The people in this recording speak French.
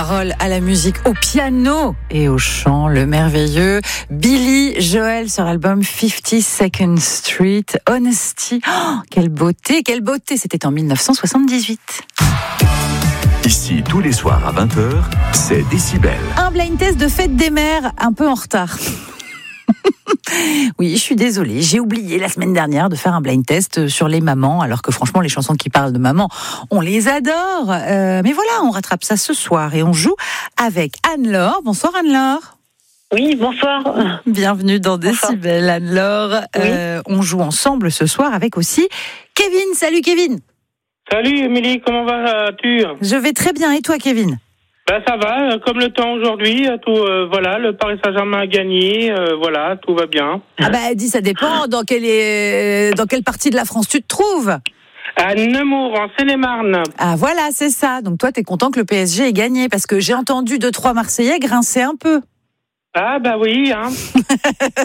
paroles, à la musique, au piano et au chant, le merveilleux Billy Joel sur l'album 52nd Street, Honesty. Oh, quelle beauté, c'était en 1978. Ici, tous les soirs à 20h, c'est Décibel. Un blind test de fête des mères, un peu en retard. Oui, je suis désolée, j'ai oublié la semaine dernière de faire un blind test sur les mamans, alors que franchement, les chansons qui parlent de maman, on les adore. Mais voilà, on rattrape ça ce soir et on joue avec Anne-Laure. Bonsoir Anne-Laure. Oui, bonsoir. Bienvenue dans Décibel, Anne-Laure. Oui. On joue ensemble ce soir avec aussi Kevin. Salut Kevin. Salut Émilie, comment vas-tu? Je vais très bien, et toi Kevin? Ben ça va, comme le temps aujourd'hui, voilà, le Paris Saint-Germain a gagné, voilà, tout va bien. Ah bah dis, ça dépend dans quelle partie de la France tu te trouves. À Nemours, en Seine-et-Marne. Ah voilà, c'est ça. Donc toi, t'es content que le PSG ait gagné, parce que j'ai entendu 2-3 Marseillais grincer un peu. Ah bah oui, hein.